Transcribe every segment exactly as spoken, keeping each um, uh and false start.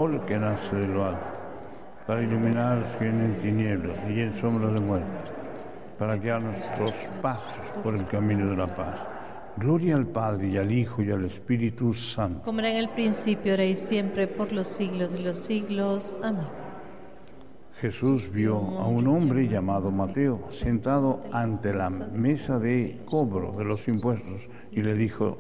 sol que nace de lo alto, para iluminar los que vienen en tinieblas y en sombra de muerte, para guiar nuestros pasos por el camino de la paz. Gloria al Padre, y al Hijo, y al Espíritu Santo. Como era en el principio, ahora y siempre, por los siglos de los siglos. Amén. Jesús vio a un hombre llamado Mateo sentado ante la mesa de cobro de los impuestos y le dijo: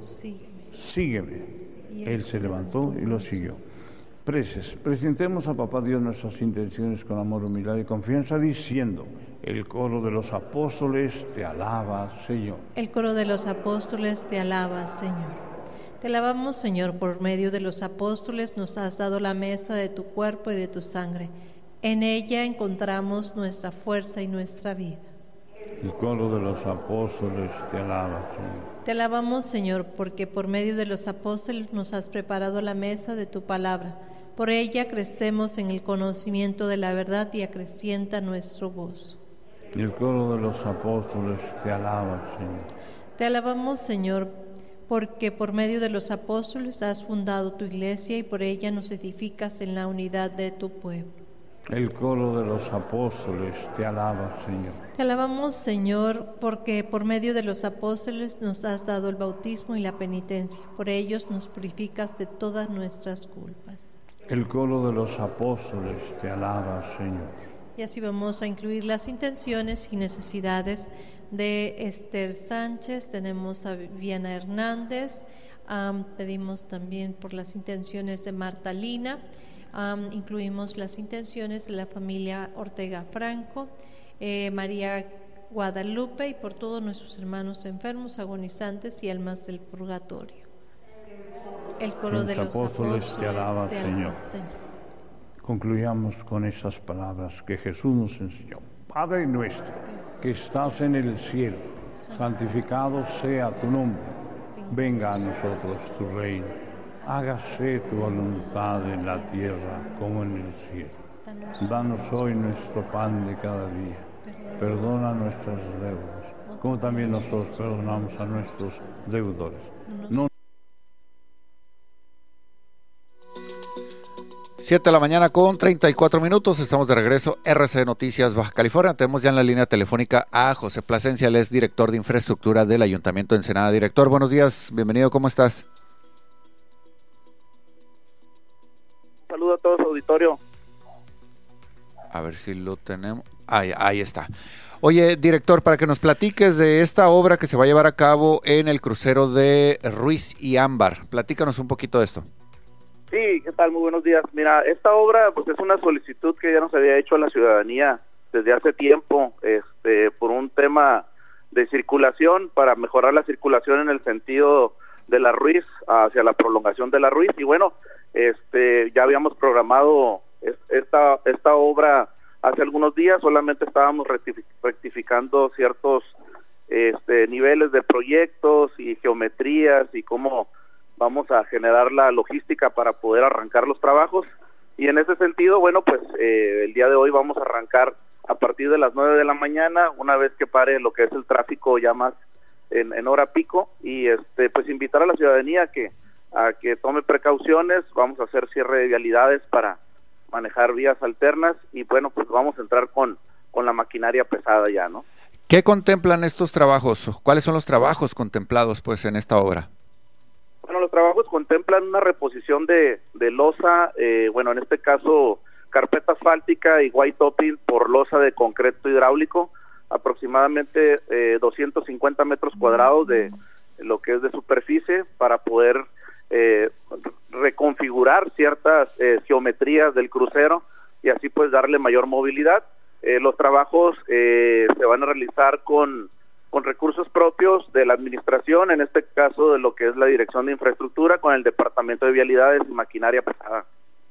sígueme. Él se levantó y lo siguió. Preces, presentemos a Papá Dios nuestras intenciones con amor, humildad y confianza, diciendo: el coro de los apóstoles te alaba, Señor. El coro de los apóstoles te alaba, Señor. Te alabamos, Señor, por medio de los apóstoles nos has dado la mesa de tu cuerpo y de tu sangre. En ella encontramos nuestra fuerza y nuestra vida. El coro de los apóstoles te alaba, Señor. Te alabamos, Señor, porque por medio de los apóstoles nos has preparado la mesa de tu palabra. Por ella crecemos en el conocimiento de la verdad y acrecienta nuestro gozo. El coro de los apóstoles te alaba, Señor. Te alabamos, Señor, porque por medio de los apóstoles has fundado tu iglesia y por ella nos edificas en la unidad de tu pueblo. El coro de los apóstoles te alaba, Señor. Te alabamos, Señor, porque por medio de los apóstoles nos has dado el bautismo y la penitencia. Por ellos nos purificas de todas nuestras culpas. El coro de los apóstoles te alaba, Señor. Y así vamos a incluir las intenciones y necesidades de Esther Sánchez. Tenemos a Viviana Hernández. Um, pedimos también por las intenciones de Marta Lina. Um, incluimos las intenciones de la familia Ortega Franco, eh, María Guadalupe y por todos nuestros hermanos enfermos, agonizantes y almas del purgatorio. El coro los de los apóstoles, apóstoles te alaba, te Señor. alaba, Señor. Concluyamos con esas palabras que Jesús nos enseñó. Padre nuestro, que estás en el cielo, santificado sea tu nombre. Venga a nosotros tu reino. Hágase tu voluntad en la tierra como en el cielo. Danos hoy nuestro pan de cada día. Perdona nuestras deudas, como también nosotros perdonamos a nuestros deudores. No siete de la mañana con treinta y cuatro minutos, estamos de regreso, R C Noticias Baja California. Tenemos ya en la línea telefónica a José Plasencia, él es director de infraestructura del Ayuntamiento de Ensenada. Director, buenos días, bienvenido, ¿cómo estás? Saludo a todos, auditorio. A ver si lo tenemos. Ahí, ahí está. Oye, director, para que nos platiques de esta obra que se va a llevar a cabo en el crucero de Ruiz y Ámbar. Platícanos un poquito de esto. Sí, ¿qué tal? Muy buenos días. Mira, esta obra pues es una solicitud que ya nos había hecho a la ciudadanía desde hace tiempo, este, por un tema de circulación, para mejorar la circulación en el sentido de la Ruiz hacia la prolongación de la Ruiz. Y bueno, este, ya habíamos programado esta esta obra hace algunos días, solamente estábamos rectificando ciertos este, niveles de proyectos y geometrías y cómo vamos a generar la logística para poder arrancar los trabajos. Y en ese sentido, bueno, pues eh, el día de hoy vamos a arrancar a partir de las nueve de la mañana, una vez que pare lo que es el tráfico ya más en, en hora pico, y este pues invitar a la ciudadanía a que a que tome precauciones. Vamos a hacer cierre de vialidades para manejar vías alternas y bueno, pues vamos a entrar con, con la maquinaria pesada ya, ¿no? ¿Qué contemplan estos trabajos? ¿Cuáles son los trabajos contemplados pues en esta obra? Bueno, los trabajos contemplan una reposición de, de losa, eh, bueno, en este caso carpeta asfáltica y white topping por losa de concreto hidráulico, aproximadamente eh, doscientos cincuenta metros cuadrados de lo que es de superficie, para poder eh, reconfigurar ciertas eh, geometrías del crucero y así pues darle mayor movilidad. Eh, los trabajos eh, se van a realizar con con recursos propios de la administración, en este caso de lo que es la Dirección de Infraestructura, con el Departamento de Vialidades y Maquinaria Pesada.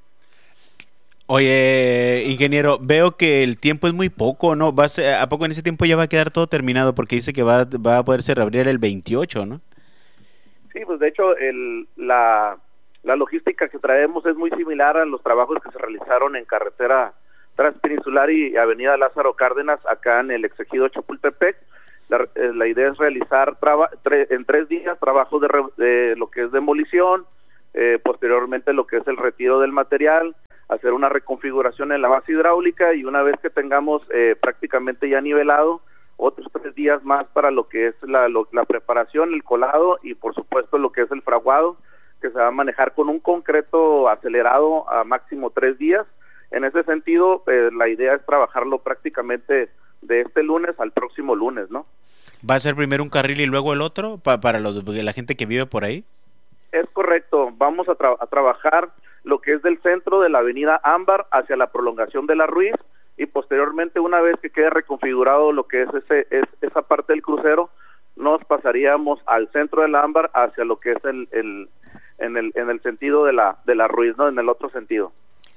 Oye, ingeniero, veo que el tiempo es muy poco, ¿no? ¿Va a, ser, ¿A poco en ese tiempo ya va a quedar todo terminado? Porque dice que va, va a poderse reabrir el veintiocho, ¿no? Sí, pues de hecho el, la, la logística que traemos es muy similar a los trabajos que se realizaron en carretera transpeninsular y avenida Lázaro Cárdenas, acá en el exegido Chapultepec. La, la idea es realizar traba, tre, en tres días trabajos de, re, de lo que es demolición, eh, posteriormente lo que es el retiro del material, hacer una reconfiguración en la base hidráulica y una vez que tengamos eh, prácticamente ya nivelado, otros tres días más para lo que es la, lo, la preparación, el colado y por supuesto lo que es el fraguado, que se va a manejar con un concreto acelerado a máximo tres días. En ese sentido, eh, la idea es trabajarlo prácticamente de este lunes al próximo lunes, ¿no? ¿Va a ser primero un carril y luego el otro pa para los, la gente que vive por ahí? Es correcto, vamos a, tra a trabajar lo que es del centro de la avenida Ámbar hacia la prolongación de la Ruiz y posteriormente, una vez que quede reconfigurado lo que es, ese, es esa parte del crucero, nos pasaríamos al centro de la Ámbar hacia lo que es el, el, en, el en el sentido de la, de la Ruiz, ¿no? En el otro sentido.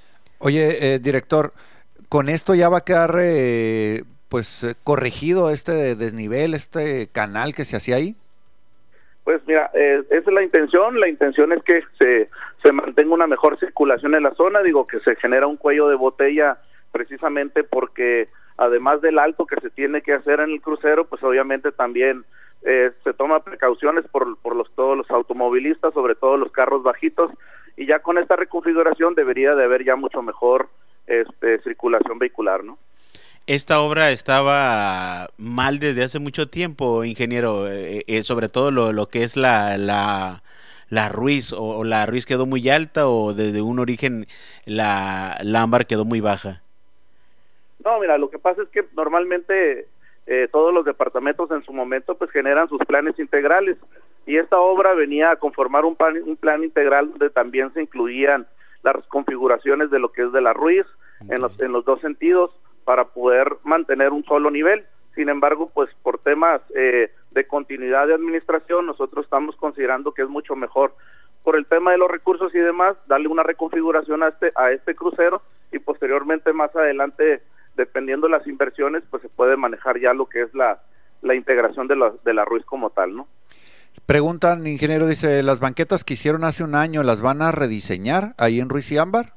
Oye, eh, director, ¿con esto ya va a quedar eh, pues eh, corregido este desnivel, este canal que se hacía ahí? Pues mira, eh, esa es la intención, la intención es que se, se mantenga una mejor circulación en la zona, digo que se genera un cuello de botella precisamente porque además del alto que se tiene que hacer en el crucero, pues obviamente también eh, se toma precauciones por, por los, todos los automovilistas, sobre todo los carros bajitos, y ya con esta reconfiguración debería de haber ya mucho mejor este, circulación vehicular, ¿no? Esta obra estaba mal desde hace mucho tiempo, ingeniero, eh, eh, sobre todo lo, lo que es la, la, la Ruiz, o, o la Ruiz quedó muy alta o desde un origen la, la Ámbar quedó muy baja. No, mira, lo que pasa es que normalmente eh, todos los departamentos en su momento pues generan sus planes integrales y esta obra venía a conformar un plan, un plan integral donde también se incluían las configuraciones de lo que es de la Ruiz, okay, en los, en los dos sentidos para poder mantener un solo nivel. Sin embargo, pues por temas eh, de continuidad de administración nosotros estamos considerando que es mucho mejor por el tema de los recursos y demás darle una reconfiguración a este, a este crucero y posteriormente más adelante dependiendo de las inversiones, pues se puede manejar ya lo que es la, la integración de la, de la Ruiz como tal, ¿no? Preguntan, ingeniero, dice, ¿las banquetas que hicieron hace un año las van a rediseñar ahí en Ruiz y Ámbar?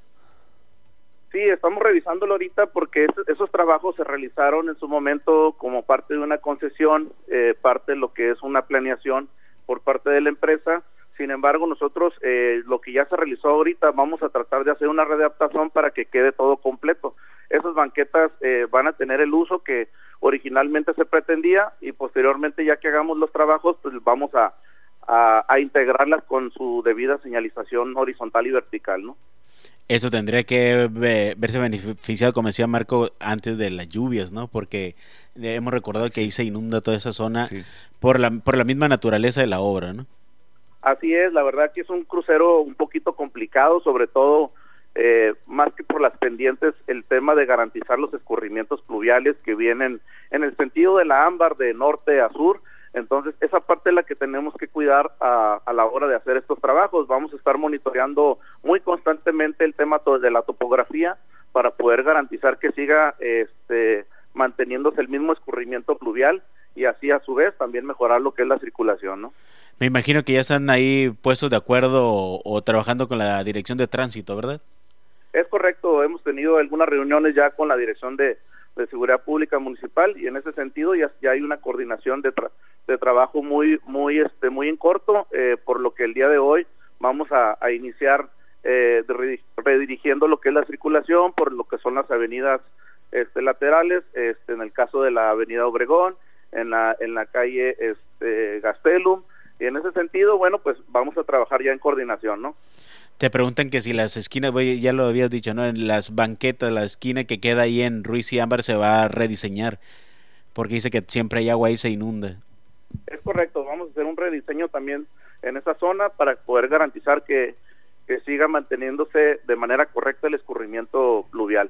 Sí, estamos revisándolo ahorita porque es, esos trabajos se realizaron en su momento como parte de una concesión, eh, parte de lo que es una planeación por parte de la empresa. Sin embargo, nosotros eh, lo que ya se realizó ahorita vamos a tratar de hacer una readaptación para que quede todo completo. Esas banquetas eh, van a tener el uso que originalmente se pretendía y posteriormente ya que hagamos los trabajos pues vamos a, a, a integrarlas con su debida señalización horizontal y vertical, ¿no? Eso tendría que ve, verse beneficiado, como decía Marco, antes de las lluvias, ¿no? Porque hemos recordado que ahí se inunda toda esa zona, sí, por la, por la misma naturaleza de la obra, ¿no? Así es, la verdad que es un crucero un poquito complicado, sobre todo eh, más que por las pendientes, el tema de garantizar los escurrimientos pluviales que vienen en el sentido de la Ámbar de norte a sur. Entonces esa parte es la que tenemos que cuidar a, a la hora de hacer estos trabajos. Vamos a estar monitoreando muy constantemente el tema de la topografía para poder garantizar que siga este, manteniéndose el mismo escurrimiento pluvial y así a su vez también mejorar lo que es la circulación, ¿no? Me imagino que ya están ahí puestos de acuerdo o, o trabajando con la Dirección de Tránsito, ¿verdad? Es correcto, hemos tenido algunas reuniones ya con la Dirección de, de Seguridad Pública Municipal y en ese sentido ya, ya hay una coordinación de, tra de trabajo muy muy este muy en corto, eh, por lo que el día de hoy vamos a, a iniciar eh, de redirigiendo lo que es la circulación por lo que son las avenidas este, laterales, este, en el caso de la avenida Obregón, en la en la calle este, Gastelum, y en ese sentido, bueno, pues vamos a trabajar ya en coordinación, ¿no? Te preguntan que si las esquinas, ya lo habías dicho, ¿no? En las banquetas, la esquina que queda ahí en Ruiz y Ámbar se va a rediseñar, porque dice que siempre hay agua y se inunda. Es correcto, vamos a hacer un rediseño también en esa zona para poder garantizar que, que siga manteniéndose de manera correcta el escurrimiento pluvial.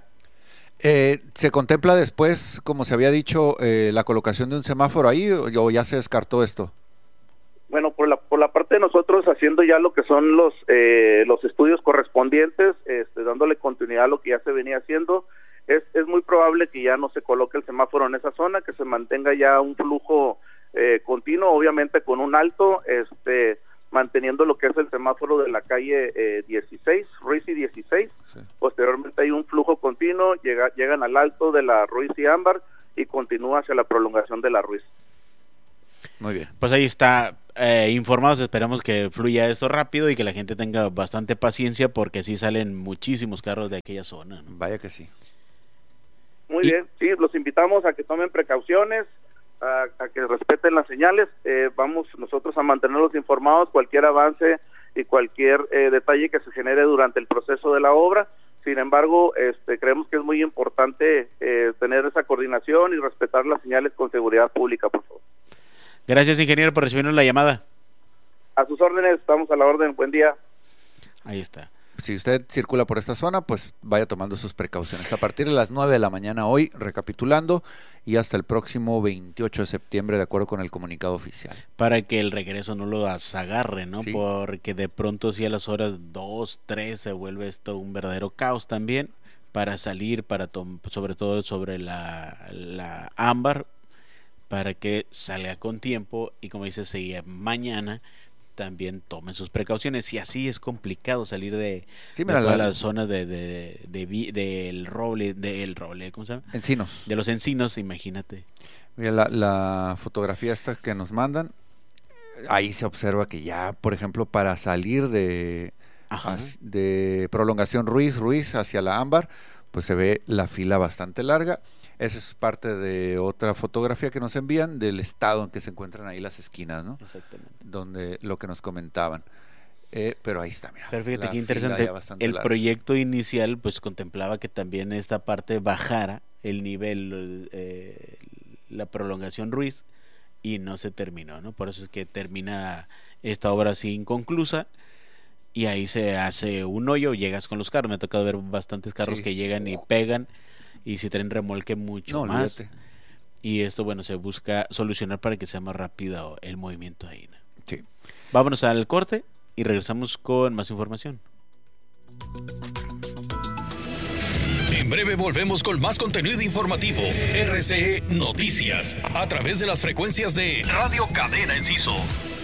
Eh, ¿Se contempla después, como se había dicho, eh, la colocación de un semáforo ahí o, o ya se descartó esto? Bueno, por la por la parte de nosotros haciendo ya lo que son los eh, los estudios correspondientes, este, dándole continuidad a lo que ya se venía haciendo, es es muy probable que ya no se coloque el semáforo en esa zona, que se mantenga ya un flujo eh, continuo, obviamente con un alto, este manteniendo lo que es el semáforo de la calle eh, dieciséis, Ruiz y dieciséis. Sí. Posteriormente hay un flujo continuo, llega, llegan al alto de la Ruiz y Ámbar y continúa hacia la prolongación de la Ruiz. Muy bien. Pues ahí está, eh, informados, esperamos que fluya esto rápido y que la gente tenga bastante paciencia porque sí salen muchísimos carros de aquella zona, ¿no? Vaya que sí. Muy Y- bien, sí, los invitamos a que tomen precauciones, a, a que respeten las señales. Eh, vamos nosotros a mantenerlos informados, cualquier avance y cualquier eh, detalle que se genere durante el proceso de la obra. Sin embargo, este, creemos que es muy importante eh, tener esa coordinación y respetar las señales con seguridad pública, por favor. Gracias, ingeniero, por recibirnos la llamada. A sus órdenes, estamos a la orden. Buen día. Ahí está. Si usted circula por esta zona, pues vaya tomando sus precauciones. A partir de las nueve de la mañana hoy, recapitulando, y hasta el próximo veintiocho de septiembre, de acuerdo con el comunicado oficial. Para que el regreso no lo agarre, ¿no? Sí. Porque de pronto sí a las horas dos, tres se vuelve esto un verdadero caos también para salir, para tom- sobre todo sobre la, la ámbar, para que salga con tiempo y como dice, seguía mañana también tomen sus precauciones. Y así es complicado salir de, Sí, de mira, toda la- la zona de, de, de vi- del roble, del roble, ¿cómo se llama? Encinos. De los encinos, imagínate. Mira, la, la fotografía esta que nos mandan, ahí se observa que ya, por ejemplo, para salir de, Ajá. as- de prolongación Ruiz, Ruiz hacia la ámbar, pues se ve la fila bastante larga. Esa es parte de otra fotografía que nos envían del estado en que se encuentran ahí las esquinas, ¿no? Exactamente. Donde lo que nos comentaban. Eh, pero ahí está, mira. Pero fíjate la qué fila interesante. ya bastante El larga. proyecto inicial pues contemplaba que también esta parte bajara el nivel, eh, la prolongación Ruiz, y no se terminó, ¿no? Por eso es que termina esta obra así inconclusa y ahí se hace un hoyo, llegas con los carros. Me ha tocado ver bastantes carros Sí. que llegan y pegan y si traen remolque mucho No, más. olvídate. Y esto, bueno, se busca solucionar para que sea más rápido el movimiento ahí, ¿no? Sí. Vámonos al corte y regresamos con más información. En breve volvemos con más contenido informativo. R C E Noticias, a través de las frecuencias de Radio Cadena Enciso.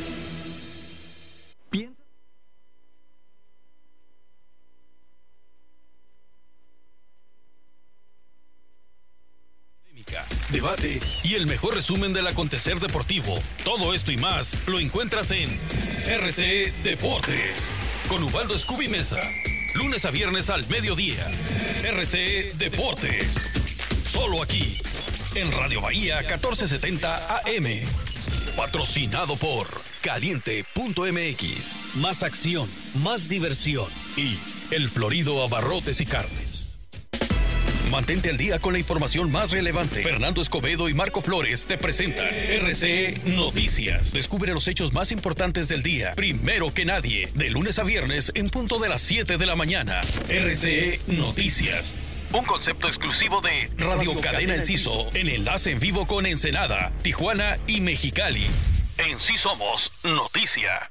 Debate y el mejor resumen del acontecer deportivo. Todo esto y más lo encuentras en R C E Deportes con Ubaldo Scooby Mesa. Lunes a viernes al mediodía. R C E Deportes. Solo aquí, en Radio Bahía catorce setenta A M. Patrocinado por Caliente punto M X. Más acción, más diversión. Y El Florido Abarrotes y Carnes. Mantente al día con la información más relevante. Fernando Escobedo y Marco Flores te presentan R C E Noticias. Descubre los hechos más importantes del día, primero que nadie, de lunes a viernes en punto de las siete de la mañana. R C E Noticias. Un concepto exclusivo de Radio Cadena Enciso, en enlace en vivo con Ensenada, Tijuana y Mexicali. En sí somos noticia.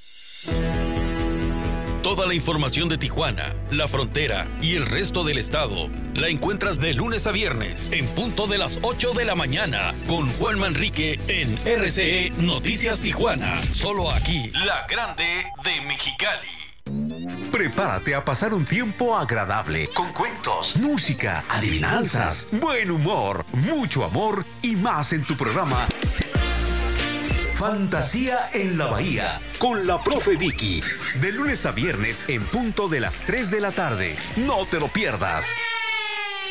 Toda la información de Tijuana, la frontera y el resto del estado la encuentras de lunes a viernes en punto de las ocho de la mañana con Juan Manrique en R C E Noticias Tijuana. Solo aquí, la grande de Mexicali. Prepárate a pasar un tiempo agradable con cuentos, música, adivinanzas, buen humor, mucho amor y más en tu programa Fantasía en la Bahía con la profe Vicky, de lunes a viernes en punto de las tres de la tarde. No te lo pierdas.